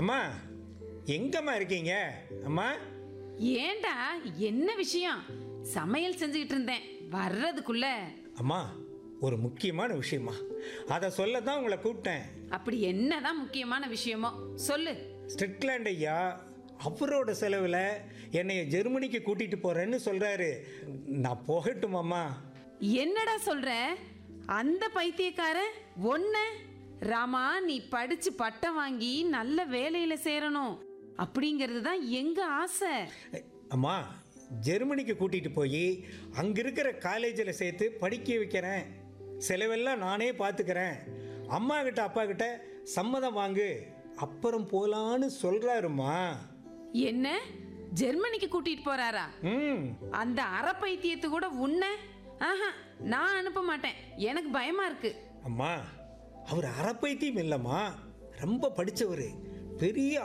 அம்மா எங்கம்மா இருக்கீங்க அம்மா? ஏண்டா, என்ன விஷயம்? சமையல் செஞ்சுக்கிட்டு இருந்தேன், வர்றதுக்குள்ள. அம்மா ஒரு முக்கியமான விஷயமா, அதை சொல்ல தான் உங்களை கூப்பிட்டேன். அப்படி என்னதான் முக்கியமான விஷயமோ சொல்லு. ஸ்ட்ரிக்லாண்ட் ஐயா அவரோட செலவில் என்னைய ஜெர்மனிக்கு கூட்டிகிட்டு போகிறேன்னு சொல்கிறாரு. நான் போகட்டுமாம்மா? என்னடா சொல்ற? அந்த பைத்தியக்காரன் ஒன்ன? ராமா, நீ படிச்சு பட்டம் வாங்கி நல்ல வேலையில சேரணும் அப்படிங்கிறது தான் எங்க ஆசை. அம்மா ஜெர்மனிக்கு கூட்டிகிட்டு போய் அங்கே இருக்கிற காலேஜில் சேர்த்து படிக்க வைக்கிறேன். செலவெல்லாம் நானே பார்த்துக்கிறேன். அம்மா கிட்ட அப்பா கிட்ட சம்மதம் வாங்கு, அப்புறம் போகலான்னு சொல்கிறாருமா. என்ன, ஜெர்மனிக்கு கூட்டிட்டு போறாரா? அந்த அரை பைத்தியத்து கூட உன்ன? ஆஹா, நான் அனுப்ப மாட்டேன், எனக்கு பயமா இருக்கு. அம்மா அவர் அறப்பைத்தியம் இல்லைம்மா, ரொம்ப படித்தவர், பெரிய